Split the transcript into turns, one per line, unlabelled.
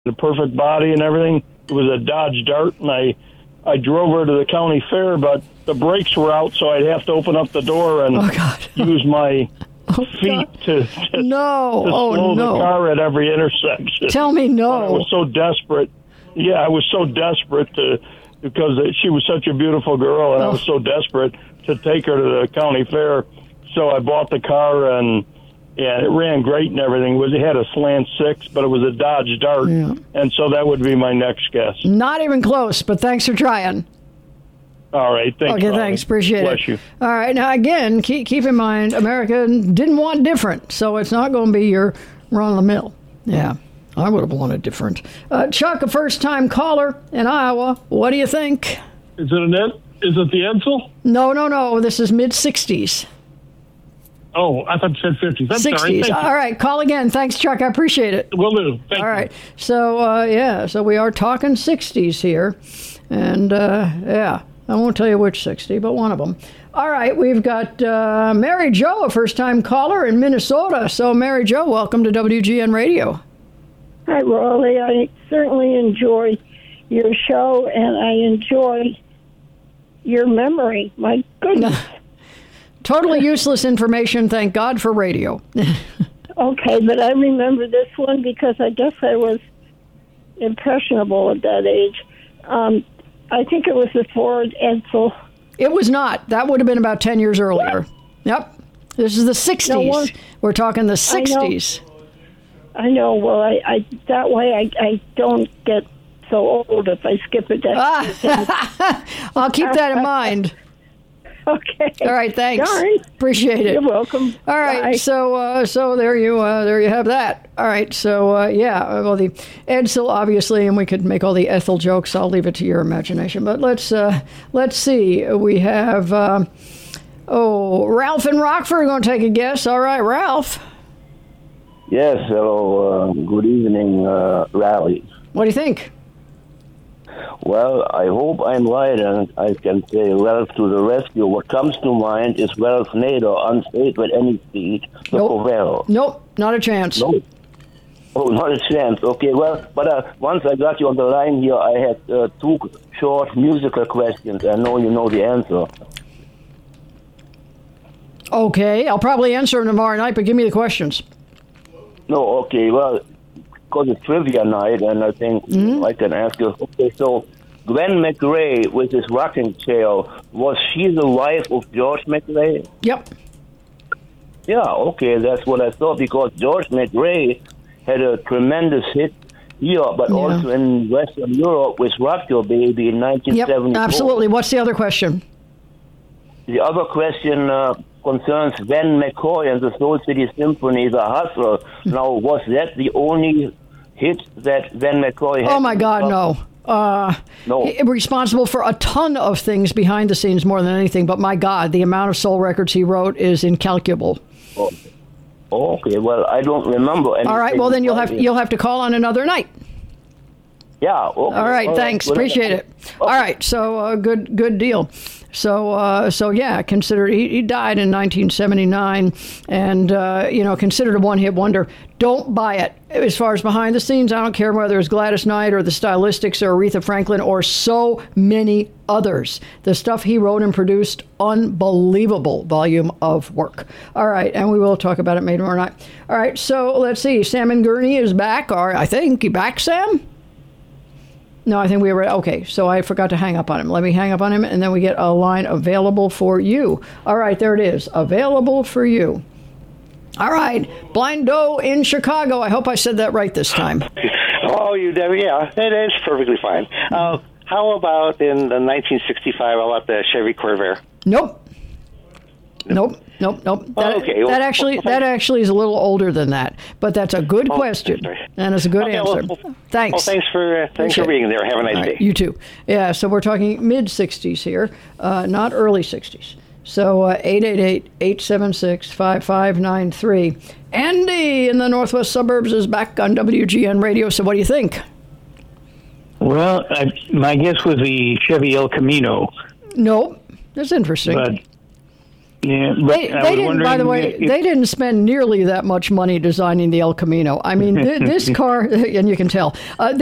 the perfect body and everything. It was a Dodge Dart, and I drove her to the county fair, but the brakes were out, so I'd have to open up the door and use my feet to slow the car at every intersection.
Tell me no.
But I was so desperate. Yeah, I was so desperate because she was such a beautiful girl, and I was so desperate to take her to the county fair. So I bought the car, and it ran great and everything. It had a slant 6, but it was a Dodge Dart, and so that would be my next guess.
Not even close, but thanks for trying.
All right, thanks.
Okay, thanks. Appreciate
Bless you.
All right, now again, keep in mind, America didn't want different, so it's not going to be your run-of-the-mill. Yeah, I would have wanted different. Chuck, a first-time caller in Iowa. What do you think?
Is it the Edsel?
No. This is mid-60s.
Oh, I thought you said 50s. I'm
60s.
sorry.
All right, call again. Thanks, Chuck. I appreciate it.
Will do. Thank you.
All right. So, so we are talking 60s here. And, I won't tell you which 60, but one of them. All right, we've got Mary Jo, a first-time caller in Minnesota. So, Mary Jo, welcome to WGN Radio.
Hi, Raleigh. I certainly enjoy your show, and I enjoy your memory. My goodness.
Totally useless information. Thank God for radio.
Okay, but I remember this one because I guess I was impressionable at that age. I think it was the Ford Edsel.
It was not. That would have been about 10 years earlier. Yep. This is the 60s. We're talking the 60s.
I know. Well, I that way I don't get so old if I skip a decade.
I'll keep that in mind.
Okay.
All right. Thanks.
Darn.
Appreciate it.
You're welcome.
All right.
Bye.
So there you have that. All right. So well, the Edsel obviously, and we could make all the Ethel jokes. I'll leave it to your imagination. But let's see. We have Ralph in Rockford going to take a guess. All right, Ralph.
Yes. Hello. Good evening, Raleigh.
What do you think?
Well, I hope I'm right, and I can say Ralph to the rescue. What comes to mind is Ralph Nader, unsafe at any speed, the Covero.
Nope, not a chance.
Nope. Oh, not a chance. Okay, well, but once I got you on the line here, I had 2 short musical questions. I know you know the answer.
Okay, I'll probably answer them tomorrow night, but give me the questions.
No, okay, well, because it's trivia night, and I think I can ask you. Okay, so Gwen McRae with his rocking chair, was she the wife of George McRae?
Yep.
Yeah, okay, that's what I thought, because George McRae had a tremendous hit here, but also in Western Europe with Rock Your Baby in 1974.
Yep, absolutely. What's the other question?
The other question concerns Van McCoy and the Soul City Symphony, The Hustler. Now, was that the only hit that Van McCoy had?
Oh, my God, no.
No.
Responsible for a ton of things behind the scenes more than anything, but my God, the amount of soul records he wrote is incalculable.
Oh, okay, well, I don't remember anything.
All right, well, then you'll have to call on another night.
Yeah, okay.
All right, thanks. Appreciate it. Okay. All right, so good deal. So yeah, considered he died in 1979, and considered a one-hit wonder. Don't buy it. As far as behind the scenes, I don't care whether it's Gladys Knight or the Stylistics or Aretha Franklin or so many others. The stuff he wrote and produced, unbelievable volume of work. All right, and we will talk about it maybe tomorrow night. All right, so let's see. Sam and Gurney is back, or I think. You back, Sam? No, I think we were, okay, so I forgot to hang up on him. Let me hang up on him, and then we get a line available for you. All right, there it is, available for you. All right, Blind Doe in Chicago. I hope I said that right this time.
Oh, yeah, it is perfectly fine. How about in the 1965, how about the Chevy Corvair?
Nope. That actually is a little older than that, but that's a good question, and it's a good answer. Thanks.
Well, thanks for being there. Have a nice day.
You too. Yeah, so we're talking mid-60s here, not early 60s. So 888-876-5593. Andy in the northwest suburbs is back on WGN Radio. So what do you think?
Well, my guess was the Chevy El Camino.
Nope. That's interesting.
But Yeah, but
They didn't, by the way, they didn't spend nearly that much money designing the El Camino. I mean, this car, and you can tell,